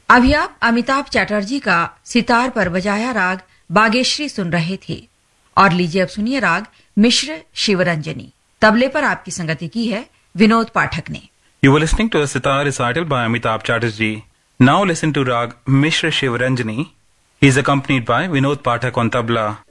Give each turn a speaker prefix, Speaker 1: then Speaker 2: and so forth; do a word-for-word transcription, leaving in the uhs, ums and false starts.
Speaker 1: अभी आप अमिताभ चैटर्जी का सितार पर बजाया राग बागेश्वरी सुन रहे थे और लीजिए अब सुनिए राग मिश्र शिवरंजनी। तबले पर आपकी संगति की है विनोद पाठक ने।
Speaker 2: You were listening to a sitar recital by Amitabh Chatterjee. Now listen to Rag Mishra Shivaranjani. He is accompanied by Vinod Pathak on tabla.